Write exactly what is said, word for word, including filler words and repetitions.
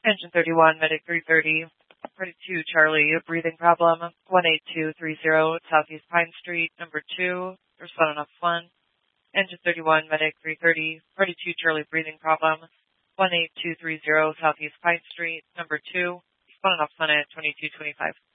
Engine thirty-one, Medic three thirty, Party two, Charlie, breathing problem, one eight two three zero, Southeast Pine Street, number two, responding off one. Engine thirty-one, Medic three thirty, Party two, Charlie, breathing problem, one eight two three zero, Southeast Pine Street, number two, responding off one at twenty-two twenty-five.